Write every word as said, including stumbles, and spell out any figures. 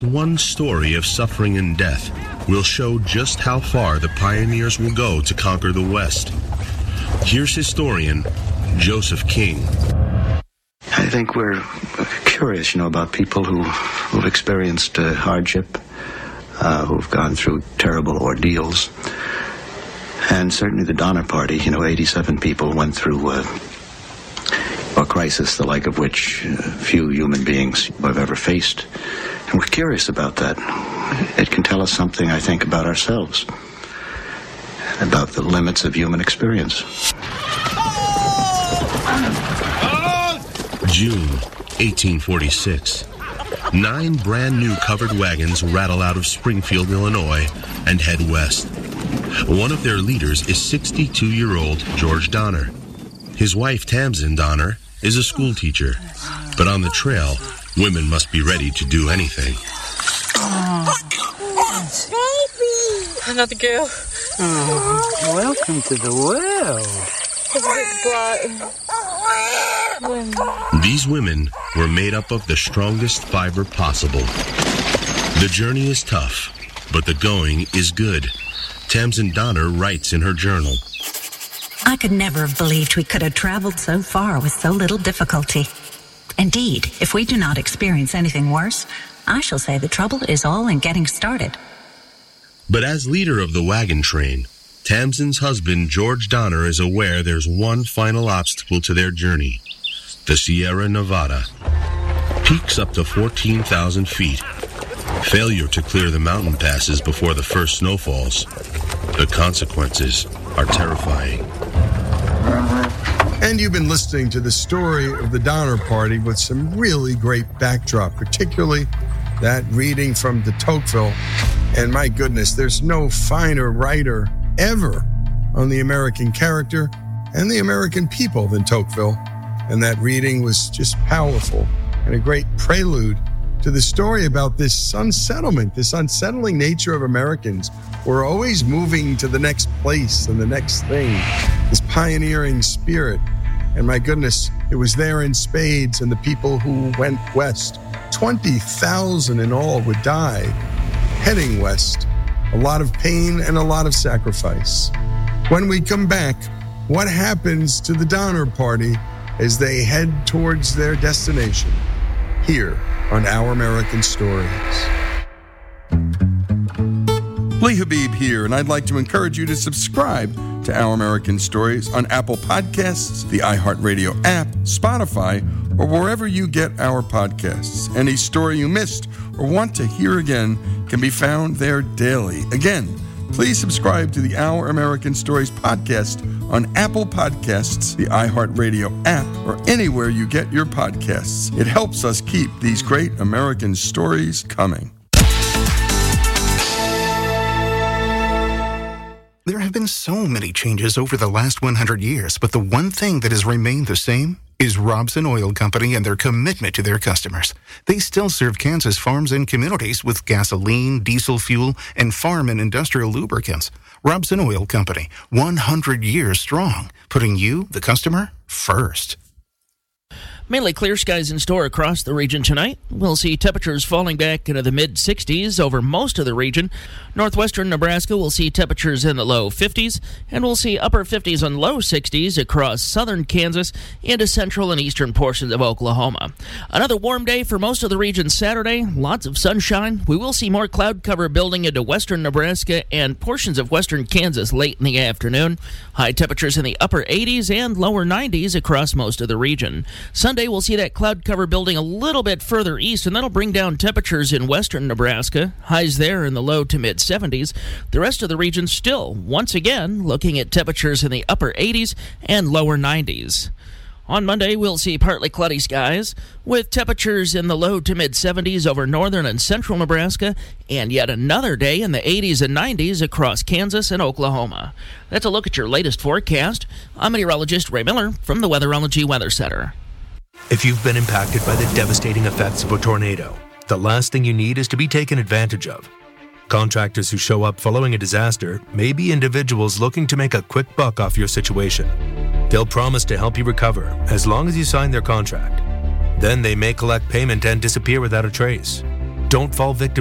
One story of suffering and death will show just how far the pioneers will go to conquer the West. Here's historian Joseph King. I think we're curious, you know, about people who, who've experienced uh, hardship, uh, who've gone through terrible ordeals. And certainly the Donner Party, you know, eighty-seven people went through uh, a crisis the like of which uh, few human beings have ever faced. And we're curious about that. It can tell us something, I think, about ourselves, about the limits of human experience. June eighteen forty-six. Nine brand new covered wagons rattle out of Springfield, Illinois, and head west. One of their leaders is sixty-two-year-old George Donner. His wife, Tamsin Donner, is a school teacher. But on the trail, women must be ready to do anything. Oh. Baby! Another girl. Oh, welcome to the world. These women were made up of the strongest fiber possible. The journey is tough, but the going is good. Tamsin Donner writes in her journal, I could never have believed we could have traveled so far with so little difficulty. Indeed, if we do not experience anything worse, I shall say the trouble is all in getting started. But as leader of the wagon train, Tamsin's husband, George Donner, is aware there's one final obstacle to their journey. The Sierra Nevada. Peaks up to fourteen thousand feet. Failure to clear the mountain passes before the first snowfalls. The consequences are terrifying. And you've been listening to the story of the Donner Party with some really great backdrop, particularly that reading from de Tocqueville. And my goodness, there's no finer writer ever on the American character and the American people than Tocqueville. And that reading was just powerful and a great prelude to the story about this unsettlement, this unsettling nature of Americans. We're always moving to the next place and the next thing, this pioneering spirit. And my goodness, it was there in spades, and the people who went west, twenty thousand in all would die heading west. A lot of pain and a lot of sacrifice. When we come back, what happens to the Donner Party as they head towards their destination? Here on Our American Stories. Lee Habib here, and I'd like to encourage you to subscribe to Our American Stories on Apple Podcasts, the iHeartRadio app, Spotify, or wherever you get our podcasts. Any story you missed or want to hear again can be found there daily. Again, please subscribe to the Our American Stories podcast on Apple Podcasts, the iHeartRadio app, or anywhere you get your podcasts. It helps us keep these great American stories coming. There have been so many changes over the last one hundred years, but the one thing that has remained the same is Robson Oil Company and their commitment to their customers. They still serve Kansas farms and communities with gasoline, diesel fuel, and farm and industrial lubricants. Robson Oil Company, one hundred years strong, putting you, the customer, first. Mainly clear skies in store across the region tonight. We'll see temperatures falling back into the mid-sixties over most of the region. Northwestern Nebraska will see temperatures in the low fifties, and we'll see upper fifties and low sixties across southern Kansas into central and eastern portions of Oklahoma. Another warm day for most of the region Saturday. Lots of sunshine. We will see more cloud cover building into western Nebraska and portions of western Kansas late in the afternoon. High temperatures in the upper eighties and lower nineties across most of the region. Sunday we'll see that cloud cover building a little bit further east, and that'll bring down temperatures in western Nebraska. Highs there in the low to mid-seventies. The rest of the region still, once again, looking at temperatures in the upper eighties and lower nineties. On Monday, we'll see partly cloudy skies with temperatures in the low to mid-seventies over northern and central Nebraska, and yet another day in the eighties and nineties across Kansas and Oklahoma. That's a look at your latest forecast. I'm meteorologist Ray Miller from the Weatherology Weather Center. If you've been impacted by the devastating effects of a tornado, the last thing you need is to be taken advantage of. Contractors who show up following a disaster may be individuals looking to make a quick buck off your situation. They'll promise to help you recover as long as you sign their contract. Then they may collect payment and disappear without a trace. Don't fall victim